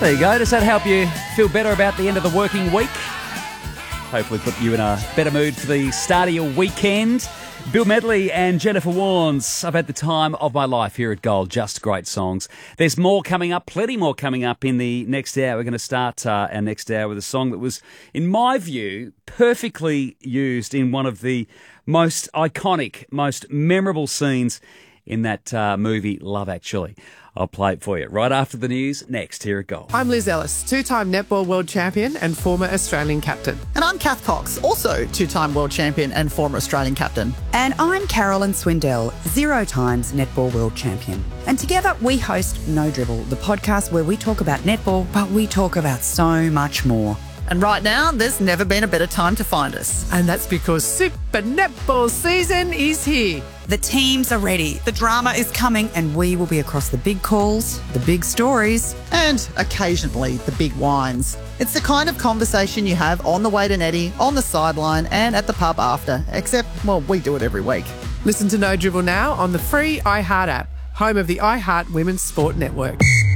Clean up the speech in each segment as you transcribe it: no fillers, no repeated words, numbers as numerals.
There you go. Does that help you feel better about the end of the working week? Hopefully put you in a better mood for the start of your weekend. Bill Medley and Jennifer Warnes. I've had the time of my life here at Gold. Just great songs. There's more coming up, plenty more coming up in the next hour. We're going to start our next hour with a song that was, in my view, perfectly used in one of the most iconic, most memorable scenes in that movie, Love Actually. I'll play it for you right after the news, next here at Gold. I'm Liz Ellis, two-time netball world champion and former Australian captain. And I'm Kath Cox, also two-time world champion and former Australian captain. And I'm Carolyn Swindell, 0 times netball world champion. And together we host No Dribble, the podcast where we talk about netball, but we talk about so much more. And right now, there's never been a better time to find us. And that's because Super Netball season is here. The teams are ready, the drama is coming, and we will be across the big calls, the big stories. And occasionally, the big wines. It's the kind of conversation you have on the way to Netty, on the sideline, and at the pub after. Except, well, we do it every week. Listen to No Dribble now on the free iHeart app, home of the iHeart Women's Sport Network.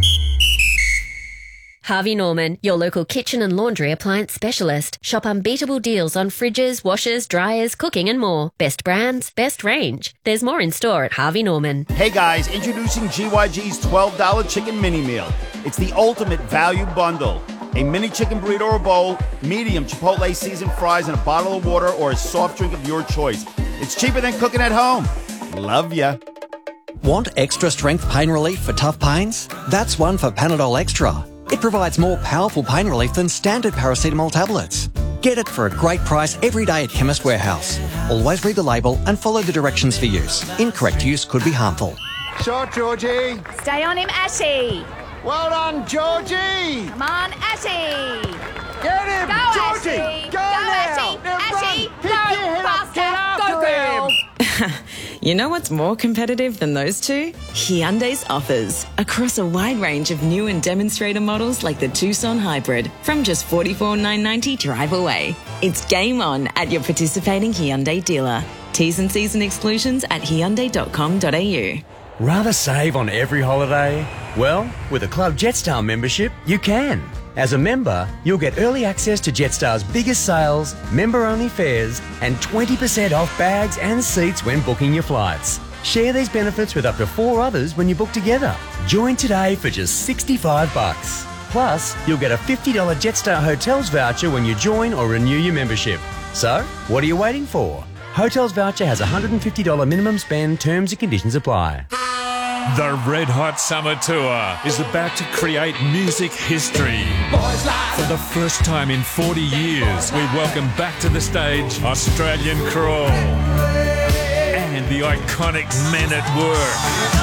Harvey Norman, your local kitchen and laundry appliance specialist. Shop unbeatable deals on fridges, washers, dryers, cooking and more. Best brands, best range. There's more in store at Harvey Norman. Hey guys, introducing GYG's $12 chicken mini meal. It's the ultimate value bundle. A mini chicken burrito or bowl, medium Chipotle seasoned fries, and a bottle of water or a soft drink of your choice. It's cheaper than cooking at home. Love ya. Want extra strength pain relief for tough pains? That's one for Panadol Extra. It provides more powerful pain relief than standard paracetamol tablets. Get it for a great price every day at Chemist Warehouse. Always read the label and follow the directions for use. Incorrect use could be harmful. Shot, Georgie. Stay on him, Ashy. Well done, Georgie. Come on, Ashy. Get him, Go, Georgie. Ashy. Go Ashy. now. Now Ashy, run. go, Pick your head up. Get faster. Go, after girl. him. You know what's more competitive than those two? Hyundai's offers. Across a wide range of new and demonstrator models like the Tucson Hybrid from just $44,990 drive away. It's game on at your participating Hyundai dealer. T's and C's and exclusions at hyundai.com.au. Rather save on every holiday? Well, with a Club Jetstar membership, you can. As a member, you'll get early access to Jetstar's biggest sales, member-only fares, and 20% off bags and seats when booking your flights. Share these benefits with up to 4 others when you book together. Join today for just $65. Plus, you'll get a $50 Jetstar Hotels voucher when you join or renew your membership. So, what are you waiting for? Hotels voucher has a $150 minimum spend. Terms and conditions apply. The Red Hot Summer Tour is about to create music history. For the first time in 40 years, we welcome back to the stage Australian Crawl and the iconic Men at Work.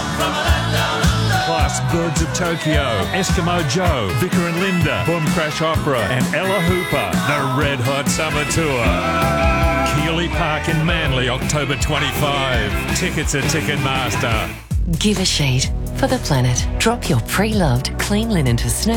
Plus Birds of Tokyo, Eskimo Joe, Vicar and Linda, Boom Crash Opera and Ella Hooper. The Red Hot Summer Tour. Keeley Park in Manly, October 25. Tickets at Ticketmaster. Give a sheet for the planet. Drop your pre-loved clean linen to Snow.